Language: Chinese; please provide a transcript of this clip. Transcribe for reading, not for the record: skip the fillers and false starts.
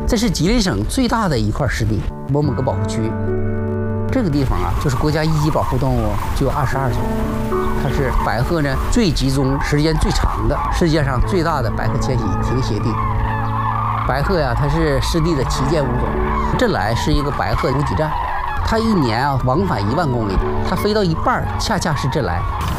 这是吉林省最大的一块湿地——某某个保护区。这个地方啊，就是国家一级保护动物，就有22种。它是白鹤呢最集中、时间最长的世界上最大的白鹤迁徙停歇地。白鹤呀，它是湿地的旗舰物种。镇来是一个白鹤补给站，它一年啊往返1万公里，它飞到一半，恰恰是镇来。